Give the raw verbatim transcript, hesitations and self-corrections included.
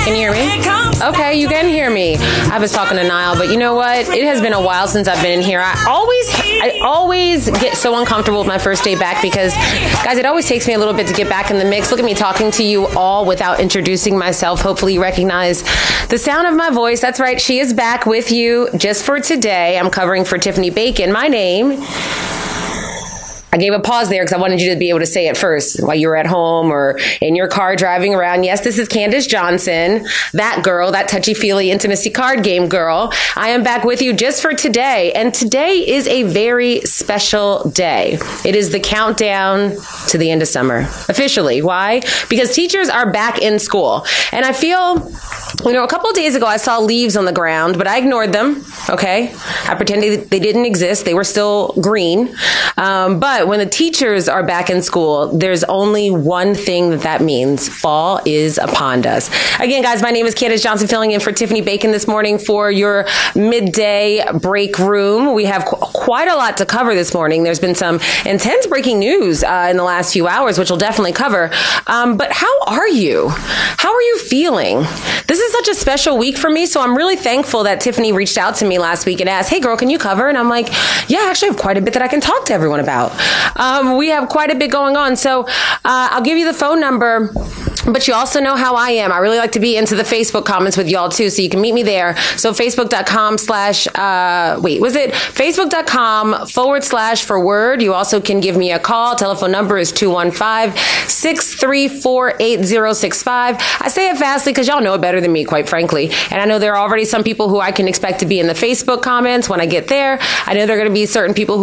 Can you hear me? Okay, you can hear me. I was talking to Niall, but you know what? It has been a while since I've been in here. I always, I always get so uncomfortable with my first day back because, guys, it always takes me a little bit to get back in the mix. Look at me talking to you all without introducing myself. Hopefully you recognize the sound of my voice. That's right. She is back with you just for today. I'm covering for Tiffany Bacon. My name... I gave a pause there because I wanted you to be able to say it first while you were at home or in your car driving around. Yes, this is Candace Johnson, that girl, that touchy-feely intimacy card game girl. I am back with you just for today. And today is a very special day. It is the countdown to the end of summer, officially. Why? Because teachers are back in school. And I feel, you know, a couple of days ago I saw leaves on the ground, but I ignored them, okay? I pretended they didn't exist. They were still green. Um, but when the teachers are back in school, there's only one thing that that means. Fall is upon us. Again, guys, my name is Candace Johnson, filling in for Tiffany Bacon this morning for your midday break room. We have qu- quite a lot to cover this morning. There's been some intense breaking news uh, in the last few hours, which we'll definitely cover. Um, but how are you? How are you feeling? This is such a special week for me, so I'm really thankful that Tiffany reached out to me last week and asked, hey, girl, can you cover? And I'm like, yeah, actually, I have quite a bit that I can talk to everyone about. Um, we have quite a bit going on. So uh, I'll give you the phone number. But you also know how I am. I really like to be into the Facebook comments with y'all too, so you can meet me there. So facebook.com slash, uh, wait, was it facebook.com forward slash for word? You also can give me a call. Telephone number is two one five, six three four, eight zero six five. I say it fastly because y'all know it better than me, quite frankly. And I know there are already some people who I can expect to be in the Facebook comments when I get there. I know there are going to be certain people who